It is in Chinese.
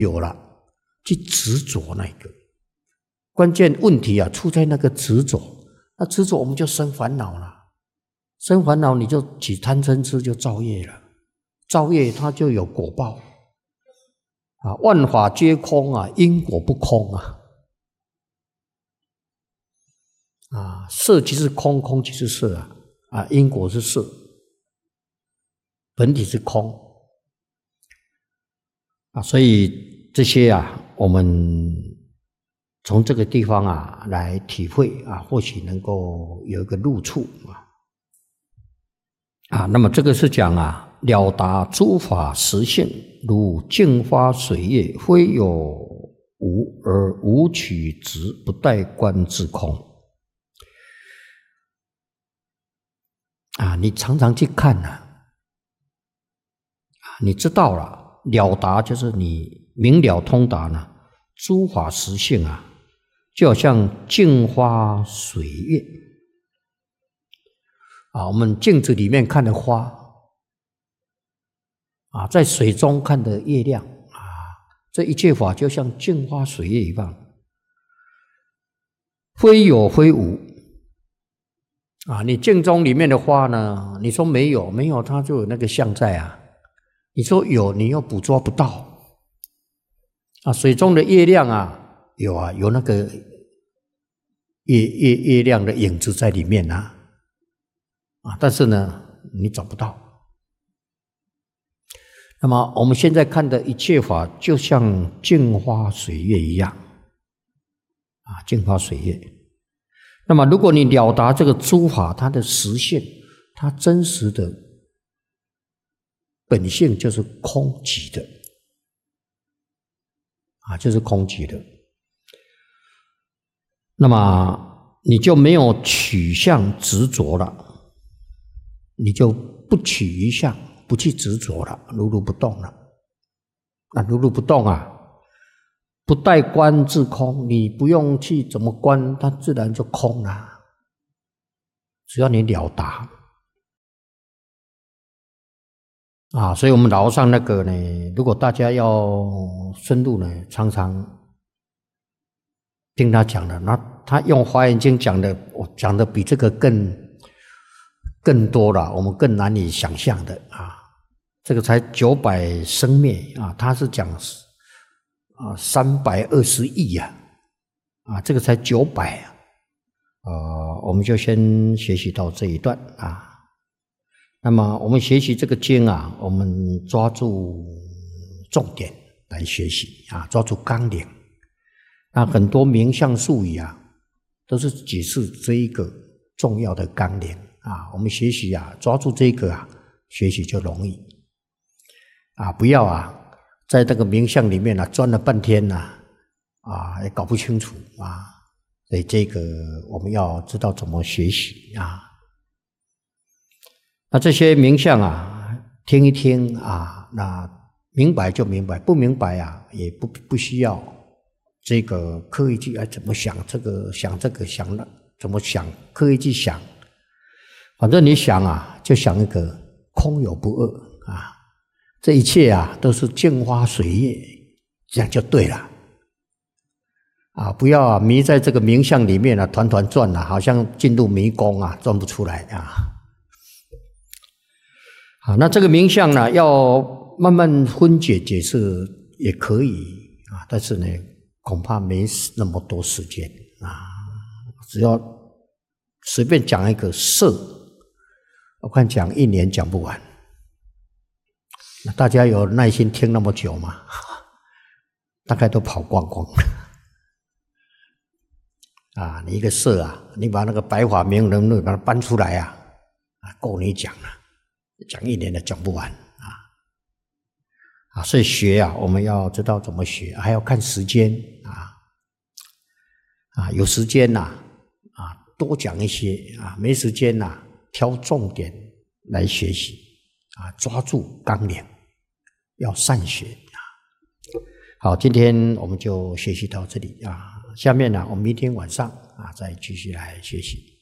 有了，去执着那个。关键问题啊，出在那个执着。那执着我们就生烦恼了，生烦恼你就起贪嗔痴，就造业了。造业它就有果报啊，万法皆空啊，因果不空啊。啊，色即是空，空即是色啊。啊，因果是色，本体是空啊。所以这些啊，我们从这个地方啊来体会啊，或许能够有一个入处啊。那么这个是讲啊，了达诸法实性，如镜花水月，非有无而无取执，不待观自空。啊，你常常去看你知道了，了达就是你明了通达呢，诸法实性啊，就好像镜花水月啊，我们镜子里面看的花啊，在水中看的月亮啊，这一切法就像镜花水月一样，非有非无啊。你镜中里面的花呢，你说没有，没有它就有那个相在啊，你说有，你又捕捉不到啊。水中的月亮啊，有啊，有那个月亮的影子在里面啊，但是呢，你找不到。那么我们现在看的一切法，就像镜花水月一样啊，镜花水月。那么如果你了达这个诸法它的实性，它真实的本性就是空寂的啊，就是空寂的。那么你就没有取向执着了，你就不取一相，不去执着了，如如不动了。那如如不动啊，不待观自空，你不用去怎么观，它自然就空了。只要你了达啊，所以我们老和尚那个呢，如果大家要深入呢，常常听他讲的，那他用《华严经》讲的，讲的比这个更多了，我们更难以想象的啊。这个才900生灭啊，他是讲320亿啊，这个才900啊。我们就先学习到这一段啊。那么我们学习这个经啊，我们抓住重点来学习啊，抓住纲领。那很多名相术语啊，都是解释这一个重要的纲领啊。我们学习啊，抓住这个啊，学习就容易啊。不要啊，在这个名相里面啊，钻了半天也搞不清楚啊。所以这个我们要知道怎么学习啊。那这些名相啊，听一听啊，那明白就明白，不明白啊，也不需要这个刻意去怎么想这个想这个想那怎么想，刻意去想，反正你想啊，就想一个空有不二啊，这一切啊都是镜花水月，这样就对了啊！不要迷在这个名相里面团团转好像进入迷宫转不出来啊！好，那这个名相呢，要慢慢分解解释也可以啊，但是呢，恐怕没那么多时间啊。只要随便讲一个色，我看讲1年讲不完。那大家有耐心听那么久吗？大概都跑光光啊！你一个色你把那个白法明人论把它搬出来够你讲了。讲1年都讲不完所以学我们要知道怎么学，还要看时间有时间多讲一些没时间挑重点来学习抓住纲领，要善学好，今天我们就学习到这里下面我们明天晚上再继续来学习。